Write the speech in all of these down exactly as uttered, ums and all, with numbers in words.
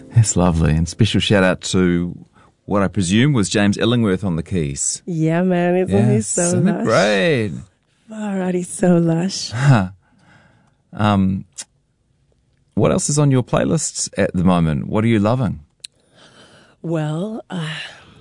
That's lovely. And special shout out to what I presume was James Illingworth on the keys. Yeah, man. Isn't yes, he so isn't lush? it great? Alright, he's so lush. um, what else is on your playlists at the moment? What are you loving? Well, uh,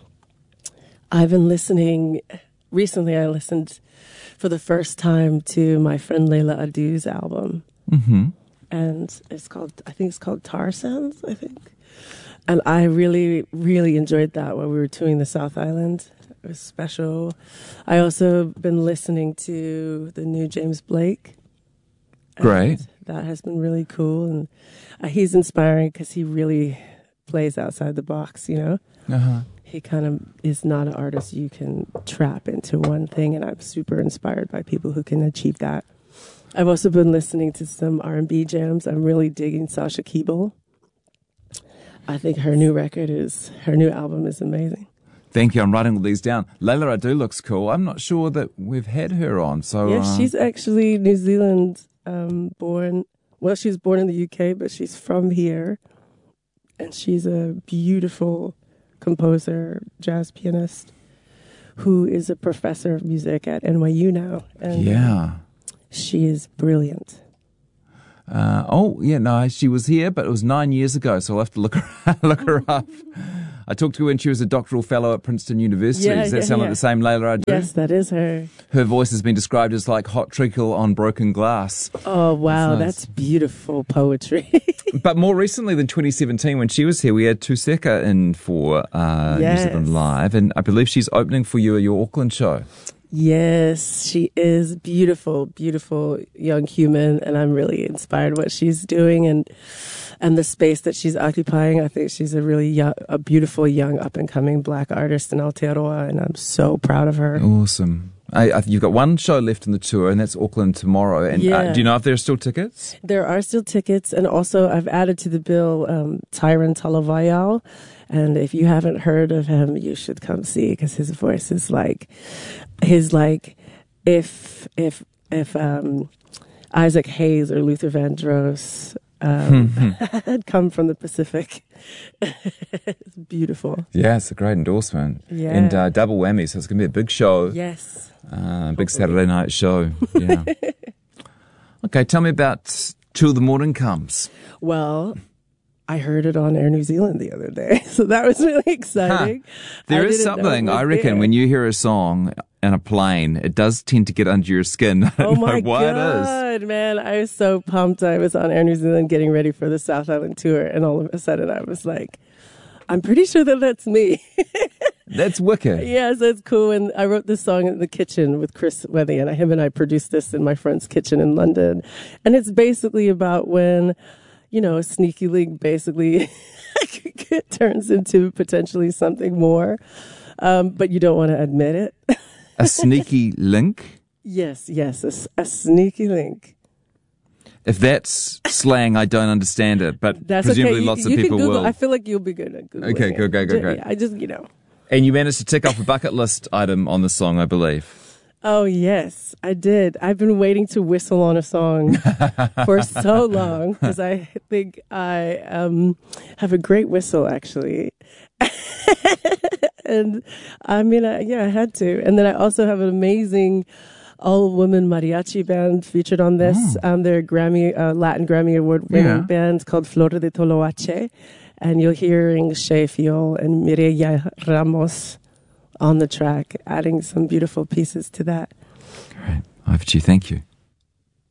I've been listening. Recently, I listened for the first time to my friend Layla Adu's album. Mm-hmm. And it's called, I think it's called Tar Sands, I think. And I really, really enjoyed that while we were touring the South Island. It was special. I also been listening to the new James Blake. Great. That has been really cool. And uh, he's inspiring because he really plays outside the box, you know? Uh-huh. He kind of is not an artist you can trap into one thing. And I'm super inspired by people who can achieve that. I've also been listening to some R and B jams. I'm really digging Sasha Keeble. I think her new record is, her new album is amazing. Thank you. I'm writing all these down. Layla Adu looks cool. I'm not sure that we've had her on. So Yeah, uh, she's actually New Zealand um, born. Well, she was born in the U K, but she's from here. And she's a beautiful composer, jazz pianist, who is a professor of music at N Y U now. And yeah. she is brilliant. Uh, oh, yeah, no, she was here, but it was nine years ago, so I'll have to look her, look her up. I talked to her when she was a doctoral fellow at Princeton University. Yeah, Does that yeah, sound yeah. like the same Layla Adu? Yes, that is her. Her voice has been described as like hot treacle on broken glass. Oh, wow, that's, nice. That's beautiful poetry. But more recently than twenty seventeen, when she was here, we had Tuseka in for uh, yes. New Zealand Live, and I believe she's opening for you at your Auckland show. Yes, she is beautiful, beautiful young human, and I'm really inspired what she's doing and and the space that she's occupying. I think she's a really young, a beautiful young up and coming Black artist in Aotearoa, and I'm so proud of her. Awesome. I, I, you've got one show left in the tour, and that's Auckland tomorrow. And yeah. uh, do you know if there are still tickets? There are still tickets, and also I've added to the bill um, Tyron Talavayao. And if you haven't heard of him, you should come see, because his voice is like, his like, if if if um, Isaac Hayes or Luther Vandross um, had come from the Pacific. It's beautiful. Yeah, it's a great endorsement. Yeah. And uh, double whammy, so it's going to be a big show. Yes. Uh, big Saturday night show. Yeah. Okay, tell me about Till the Morning Comes. Well, I heard it on Air New Zealand the other day, so that was really exciting. Huh. There I is something, I reckon, there. when you hear a song in a plane, it does tend to get under your skin. I don't oh my know why God, it is. man. I was so pumped. I was on Air New Zealand getting ready for the South Island tour, and all of a sudden I was like, I'm pretty sure that that's me. That's wicked. Yeah, so it's cool. And I wrote this song in the kitchen with Chris Wethy, and him and I produced this in my friend's kitchen in London. And it's basically about when, you know, a sneaky link basically turns into potentially something more, um, but you don't want to admit it. A sneaky link? Yes, yes, a, a sneaky link. If that's slang, I don't understand it, but That's presumably okay. lots you, of you people can Google, will. I feel like you'll be good at Googling. Okay, good, good, good, Ju- good. yeah, I just, you know. And you managed to tick off a bucket list item on the song, I believe. Oh, yes, I did. I've been waiting to whistle on a song for so long, because I think I um, have a great whistle, actually. And I mean, I, yeah, I had to. And then I also have an amazing all-woman mariachi band featured on this. Oh. Um, they're a Grammy, uh, Latin Grammy Award-winning Yeah. band called Flor de Toloache. And you're hearing Shea Fiol and Mireya Ramos on the track, adding some beautiful pieces to that. Great. Over to you. Thank you.